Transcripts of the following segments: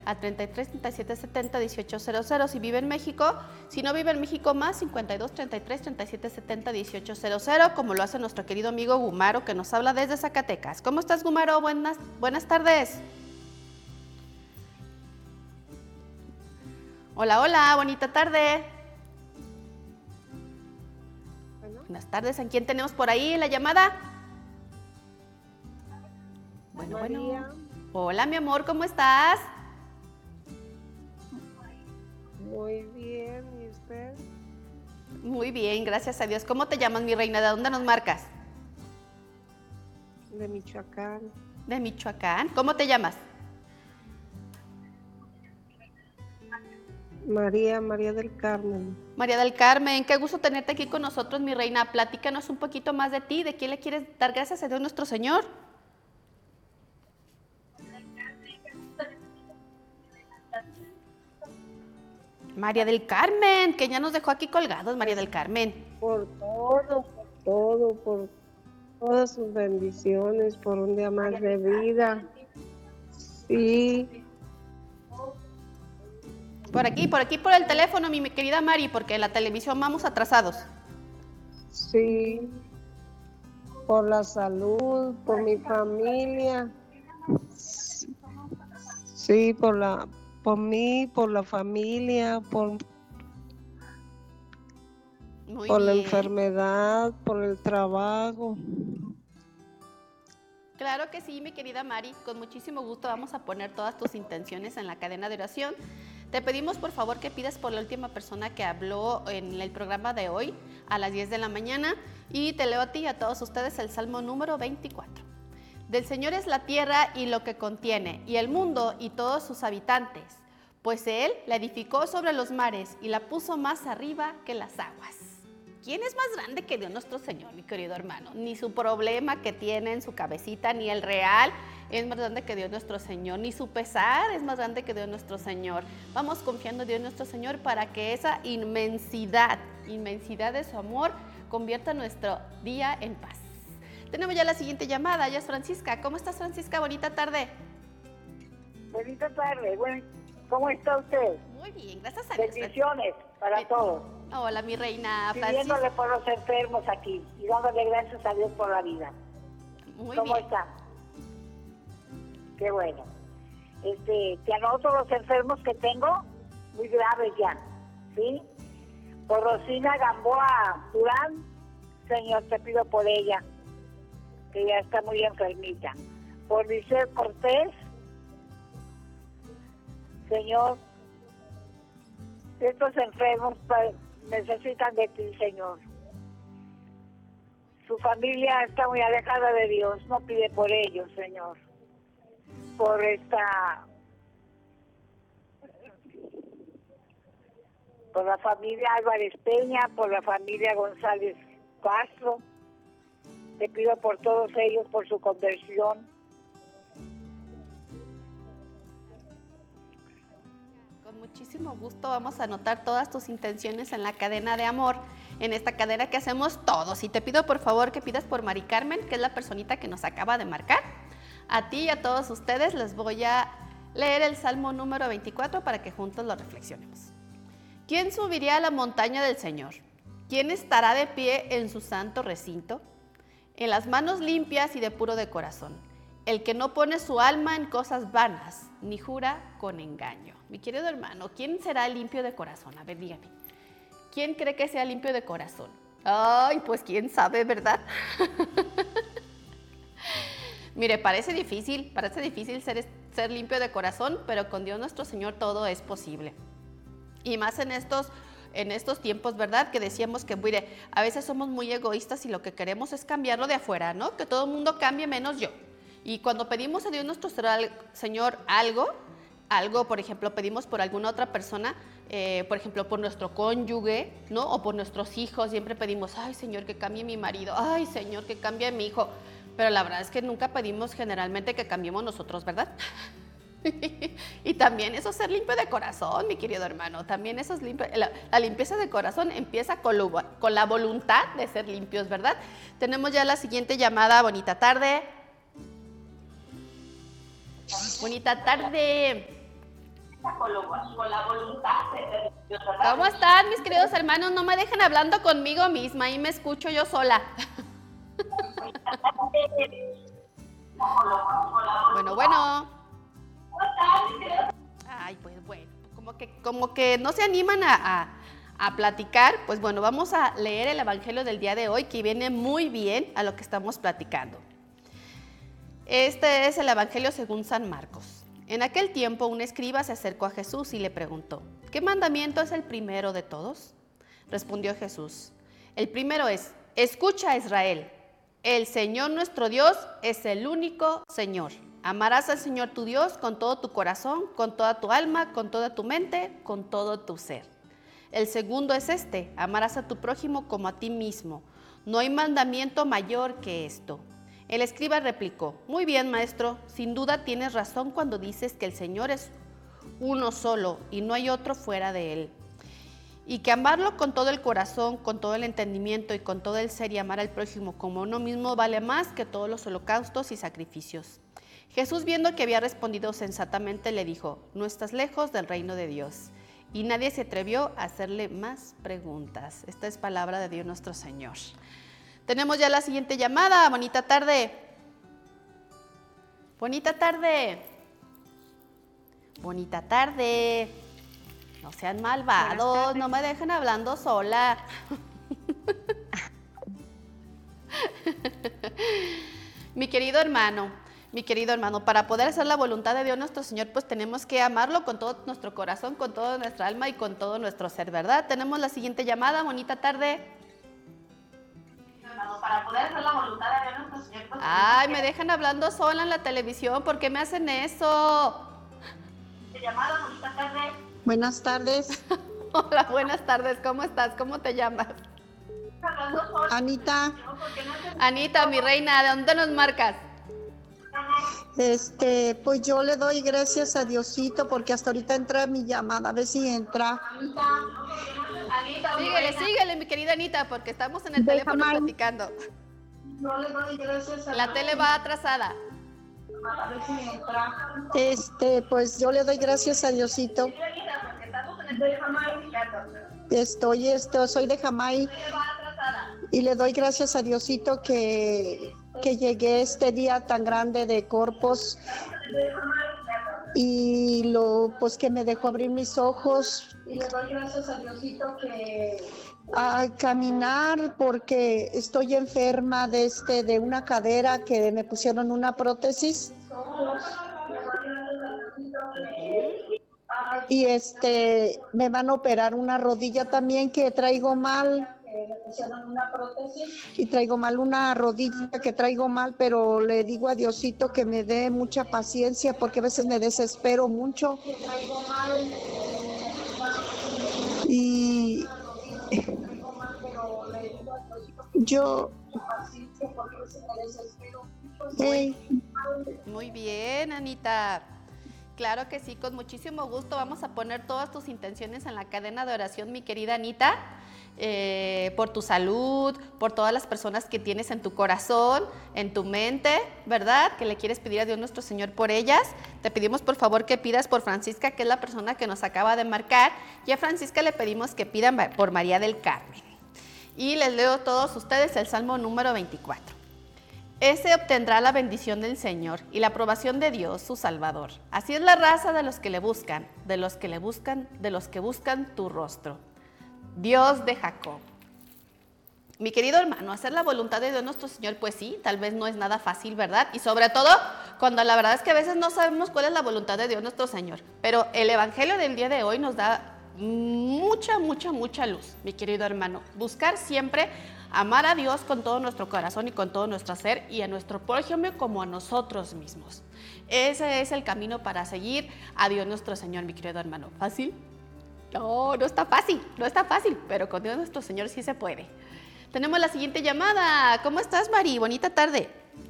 al 33 37 70 18 00. Si vive en México, si no vive en México, más 52 33 37 70 18 00, como lo hace nuestro querido amigo Gumaro, que nos habla desde Zacatecas. ¿Cómo estás, Gumaro? Buenas tardes. Hola, hola, bonita tarde. Buenas tardes, ¿a quién tenemos por ahí en la llamada? Bueno. Hola, mi amor, ¿cómo estás? Muy bien, ¿y usted? Muy bien, gracias a Dios. ¿Cómo te llamas, mi reina? ¿De dónde nos marcas? De Michoacán. De Michoacán. ¿Cómo te llamas? María del Carmen. María del Carmen, qué gusto tenerte aquí con nosotros, mi reina. Platícanos un poquito más de ti, de quién le quieres dar gracias a Dios nuestro Señor. María del Carmen, que ya nos dejó aquí colgados, María del Carmen. Por todas sus bendiciones, por un día más de vida. Sí. Por aquí por el teléfono, mi querida Mari, porque en la televisión vamos atrasados. Sí. Por la salud, por mi familia. Sí, por mí, por la familia, por la enfermedad, por el trabajo. Claro que sí, mi querida Mari, con muchísimo gusto vamos a poner todas tus intenciones en la cadena de oración. Te pedimos por favor que pidas por la última persona que habló en el programa de hoy a las 10 de la mañana y te leo a ti y a todos ustedes el Salmo número 24. Del Señor es la tierra y lo que contiene, y el mundo y todos sus habitantes, pues Él la edificó sobre los mares y la puso más arriba que las aguas. ¿Quién es más grande que Dios nuestro Señor, mi querido hermano? Ni su problema que tiene en su cabecita, ni el real es más grande que Dios nuestro Señor, ni su pesar es más grande que Dios nuestro Señor. Vamos confiando en Dios nuestro Señor para que esa inmensidad de su amor convierta nuestro día en paz. Tenemos ya la siguiente llamada, ya es Francisca. ¿Cómo estás, Francisca? Bonita tarde. Bonita tarde. Bueno, ¿cómo está usted? Muy bien, gracias a Dios. Bendiciones para todos. Hola, mi reina Francisca. Pidiéndole por los enfermos aquí y dándole gracias a Dios por la vida. Muy ¿Cómo bien. está? Qué bueno. Te anoto los enfermos que tengo, muy graves ya, ¿sí? Por Rosina Gamboa Durán, Señor, te pido por ella, que ya está muy enfermita. Por Liceo Cortés, Señor, estos enfermos necesitan de ti, Señor. Su familia está muy alejada de Dios, no pide por ellos, Señor. Por la familia Álvarez Peña, por la familia González Castro, te pido por todos ellos, por su conversión. Con muchísimo gusto vamos a anotar todas tus intenciones en la cadena de amor, en esta cadena que hacemos todos. Y te pido por favor que pidas por Mari Carmen, que es la personita que nos acaba de marcar. A ti y a todos ustedes les voy a leer el Salmo número 24 para que juntos lo reflexionemos. ¿Quién subiría a la montaña del Señor? ¿Quién estará de pie en su santo recinto? En las manos limpias y de puro de corazón, el que no pone su alma en cosas vanas, ni jura con engaño. Mi querido hermano, ¿quién será limpio de corazón? A ver, dígame. ¿Quién cree que sea limpio de corazón? Ay, pues quién sabe, ¿verdad? Mire, parece difícil ser limpio de corazón, pero con Dios nuestro Señor todo es posible. Y más en estos tiempos, ¿verdad? Que decíamos que, mire, a veces somos muy egoístas y lo que queremos es cambiarlo de afuera, ¿no? Que todo el mundo cambie menos yo. Y cuando pedimos a Dios nuestro Señor algo, por ejemplo, pedimos por alguna otra persona, por ejemplo, por nuestro cónyuge, ¿no? O por nuestros hijos, siempre pedimos, ay, Señor, que cambie mi marido, ay, Señor, que cambie mi hijo. Pero la verdad es que nunca pedimos generalmente que cambiemos nosotros, ¿verdad? Y también eso es ser limpio de corazón, mi querido hermano. También eso es limpio. La limpieza de corazón empieza con la voluntad de ser limpios, ¿verdad? Tenemos ya la siguiente llamada. Bonita tarde. Bonita tarde. con la voluntad de Dios. ¿Cómo están, mis queridos hermanos? No me dejen hablando conmigo misma, ahí me escucho yo sola. Bueno. Ay, pues bueno, como que no se animan a platicar, pues bueno, vamos a leer el evangelio del día de hoy, que viene muy bien a lo que estamos platicando. Este es el evangelio según San Marcos. En aquel tiempo, un escriba se acercó a Jesús y le preguntó: ¿qué mandamiento es el primero de todos? Respondió Jesús: el primero es: escucha, Israel, el Señor nuestro Dios es el único Señor. Amarás al Señor tu Dios con todo tu corazón, con toda tu alma, con toda tu mente, con todo tu ser. El segundo es este: amarás a tu prójimo como a ti mismo. No hay mandamiento mayor que esto. El escriba replicó: muy bien, maestro, sin duda tienes razón cuando dices que el Señor es uno solo y no hay otro fuera de él. Y que amarlo con todo el corazón, con todo el entendimiento y con todo el ser, y amar al prójimo como uno mismo vale más que todos los holocaustos y sacrificios. Jesús, viendo que había respondido sensatamente, le dijo: no estás lejos del reino de Dios. Y nadie se atrevió a hacerle más preguntas. Esta es palabra de Dios nuestro Señor. Tenemos ya la siguiente llamada. Bonita tarde. Bonita tarde. Bonita tarde. No sean malvados, no me dejen hablando sola. Mi querido hermano, para poder hacer la voluntad de Dios nuestro Señor, pues tenemos que amarlo con todo nuestro corazón, con toda nuestra alma y con todo nuestro ser, ¿verdad? Tenemos la siguiente llamada. Bonita tarde. Para poder hacer la voluntad de Dios nuestro Señor, pues ay, me dejan hablando sola en la televisión. ¿Por qué me hacen eso? Llamada. Bonita tarde. Buenas tardes. Hola, buenas tardes. ¿Cómo estás? ¿Cómo te llamas? Anita. Anita, mi reina, ¿de dónde nos marcas? Pues yo le doy gracias a Diosito porque hasta ahorita entra mi llamada, a ver si entra. Anita, síguele, mi querida Anita, porque estamos en el teléfono platicando. Yo le doy gracias a la tele va atrasada. A ver si entra. Pues yo le doy gracias a Diosito. Soy de Jamay. Y le doy gracias a Diosito que llegué este día tan grande de Corpus y pues que me dejó abrir mis ojos. Y le doy gracias a Diosito a caminar porque estoy enferma de una cadera que me pusieron una prótesis. Y me van a operar una rodilla también que traigo mal. Me pusieron una prótesis y traigo mal una rodilla que traigo mal, pero le digo a Diosito que me dé mucha paciencia porque a veces me desespero mucho. Y yo Muy bien, Anita. Claro que sí, con muchísimo gusto vamos a poner todas tus intenciones en la cadena de oración, mi querida Anita, por tu salud, por todas las personas que tienes en tu corazón, en tu mente, ¿verdad? Que le quieres pedir a Dios nuestro Señor por ellas. Te pedimos por favor que pidas por Francisca, que es la persona que nos acaba de marcar, y a Francisca le pedimos que pidan por María del Carmen. Y les leo a todos ustedes el Salmo número 24. Ese obtendrá la bendición del Señor y la aprobación de Dios, su Salvador. Así es la raza de los que le buscan, de los que buscan tu rostro. Dios de Jacob. Mi querido hermano, hacer la voluntad de Dios nuestro Señor, pues sí, tal vez no es nada fácil, ¿verdad? Y sobre todo, cuando la verdad es que a veces no sabemos cuál es la voluntad de Dios nuestro Señor. Pero el evangelio del día de hoy nos da mucha luz, mi querido hermano. Buscar siempre amar a Dios con todo nuestro corazón y con todo nuestro ser, y a nuestro prójimo como a nosotros mismos. Ese es el camino para seguir a Dios nuestro Señor, mi querido hermano. ¿Fácil? No está fácil, pero con Dios nuestro Señor sí se puede. Tenemos la siguiente llamada. ¿Cómo estás, Mari? Bonita tarde.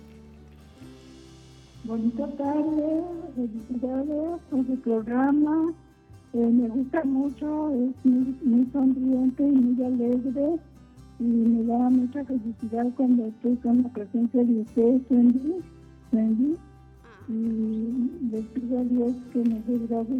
Bonita tarde, felicidades por su programa. Me gusta mucho, es muy sonriente y muy alegre. Y me da mucha felicidad cuando estoy con la presencia de usted, Wendy. Y le pido a Dios que me dé gracias